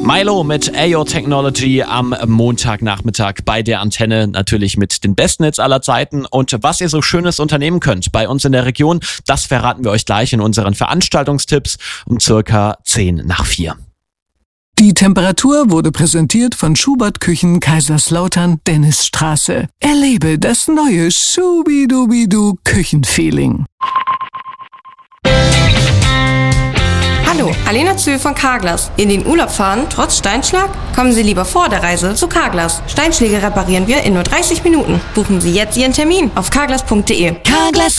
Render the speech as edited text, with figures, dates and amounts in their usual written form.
Milo mit Ayo Technology am Montagnachmittag bei der Antenne, natürlich mit den besten Hits aller Zeiten. Und was ihr so Schönes unternehmen könnt bei uns in der Region, das verraten wir euch gleich in unseren Veranstaltungstipps um circa 4:10. Die Temperatur wurde präsentiert von Schubert Küchen Kaiserslautern Dennisstraße. Erlebe das neue Schubidubidu Küchenfeeling. Hallo, Alena Zöhl von Carglass. In den Urlaub fahren, trotz Steinschlag? Kommen Sie lieber vor der Reise zu Carglass. Steinschläge reparieren wir in nur 30 Minuten. Buchen Sie jetzt Ihren Termin auf carglass.de. Carglass